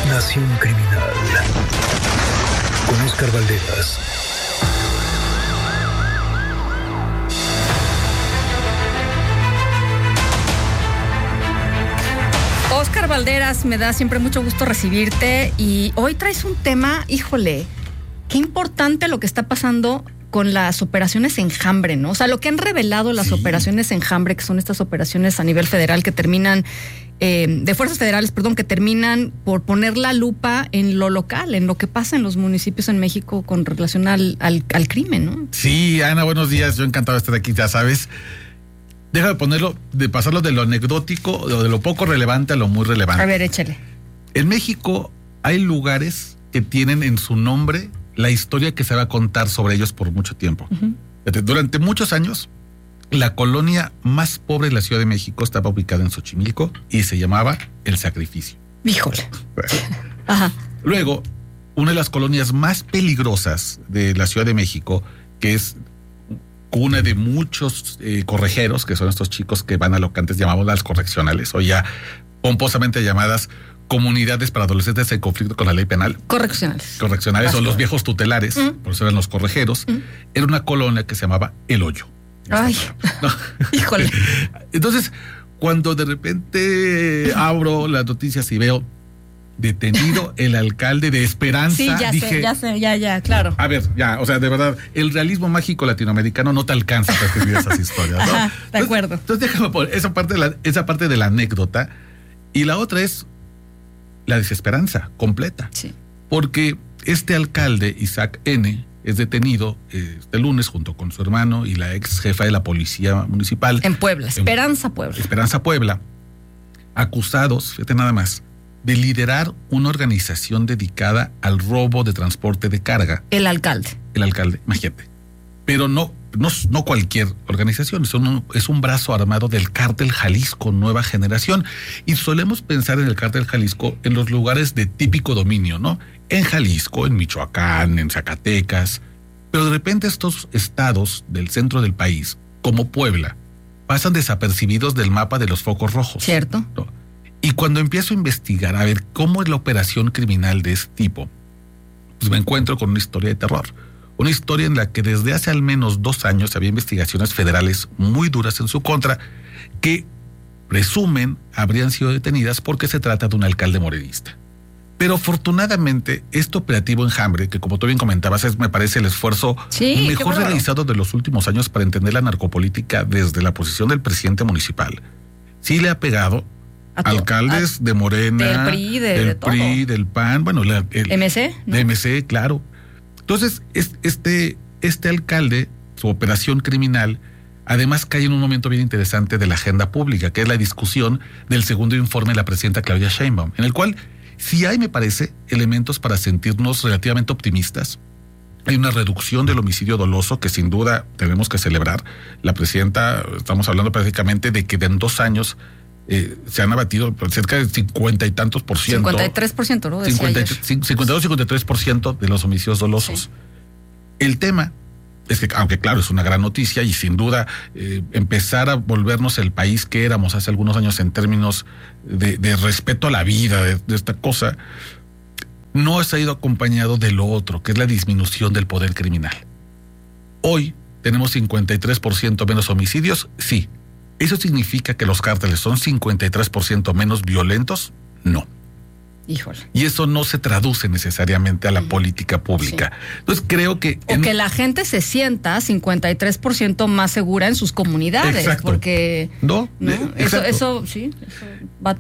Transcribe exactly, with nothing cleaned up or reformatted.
Nación Criminal con Óscar Valderas. Óscar Valderas, me da siempre mucho gusto recibirte y hoy traes un tema, híjole, qué importante lo que está pasando con las operaciones Enjambre, ¿no? O sea, lo que han revelado las sí. operaciones Enjambre, que son estas operaciones a nivel federal que terminan, eh, de fuerzas federales, perdón, que terminan por poner la lupa en lo local, en lo que pasa en los municipios en México con relación al, al, al crimen, ¿no? Sí, Ana, buenos días, yo encantado de estar aquí, ya sabes. Déjame ponerlo, de pasarlo de lo anecdótico, o de lo poco relevante a lo muy relevante. A ver, échale. En México hay lugares que tienen en su nombre la historia que se va a contar sobre ellos por mucho tiempo. Uh-huh. Durante muchos años, la colonia más pobre de la Ciudad de México estaba ubicada en Xochimilco y se llamaba El Sacrificio. Híjole. Ajá. Luego, una de las colonias más peligrosas de la Ciudad de México, que es cuna de muchos eh, correjeros, que son estos chicos que van a lo que antes llamamos las correccionales, o ya pomposamente llamadas comunidades para adolescentes en conflicto con la ley penal. Correccionales. Correccionales, o los viejos tutelares, mm. por eso eran los correjeros. Mm. Era una colonia que se llamaba El Hoyo. Ay, no. Híjole. Entonces, cuando de repente abro las noticias y veo detenido el alcalde de Esperanza, sí, ya dije, sé, ya sé, ya, ya, claro. A ver, ya, o sea, de verdad, el realismo mágico latinoamericano no te alcanza para escribir esas historias, ¿no? Ajá, de entonces, acuerdo. Entonces déjame poner esa parte de la, esa parte de la anécdota, y la otra es la desesperanza completa. Sí. Porque este alcalde, Isaac N., es detenido eh, este lunes junto con su hermano y la ex jefa de la policía municipal. En Puebla, Esperanza en, Puebla. Esperanza Puebla, acusados, fíjate nada más, de liderar una organización dedicada al robo de transporte de carga. El alcalde. El alcalde, imagínate. Pero no, no, no cualquier organización, es un, es un brazo armado del Cártel Jalisco Nueva Generación. Y solemos pensar en el Cártel Jalisco en los lugares de típico dominio, ¿no? En Jalisco, en Michoacán, en Zacatecas. Pero de repente estos estados del centro del país, como Puebla, pasan desapercibidos del mapa de los focos rojos. Cierto. ¿No? Y cuando empiezo a investigar, a ver cómo es la operación criminal de este tipo, pues me encuentro con una historia de terror. Una historia en la que desde hace al menos dos años había investigaciones federales muy duras en su contra, que presumen habrían sido detenidas porque se trata de un alcalde morenista. Pero afortunadamente, este operativo Enjambre, que como tú bien comentabas, es, me parece el esfuerzo sí, mejor realizado de los últimos años para entender la narcopolítica desde la posición del presidente municipal, sí le ha pegado a alcaldes a, de Morena, del P R I, de, del de P R I, todo. del P A N, bueno, la, el, M C, ¿no? De M C, claro. Entonces, este, este alcalde, su operación criminal, además cae en un momento bien interesante de la agenda pública, que es la discusión del segundo informe de la presidenta Claudia Sheinbaum, en el cual sí hay, me parece, elementos para sentirnos relativamente optimistas. Hay una reducción del homicidio doloso que sin duda tenemos que celebrar. La presidenta, estamos hablando prácticamente de que en dos años Eh, se han abatido cerca de cincuenta y tantos por ciento. cincuenta y tres por ciento, ¿no? cincuenta, cincuenta y dos, cincuenta y tres por ciento de los homicidios dolosos. Sí. El tema es que, aunque claro, es una gran noticia y sin duda eh, empezar a volvernos el país que éramos hace algunos años en términos de, de respeto a la vida, de, de esta cosa, no se ha ido acompañado de lo otro, que es la disminución del poder criminal. Hoy tenemos cincuenta y tres por ciento menos homicidios, sí. ¿Eso significa que los cárteles son cincuenta y tres por ciento menos violentos? No. Híjole. Y eso no se traduce necesariamente a la política pública. Sí. Entonces creo que... O en... que la gente se sienta cincuenta y tres por ciento más segura en sus comunidades. Exacto. Porque... No, ¿no? eh, eso, eso, sí, eso va,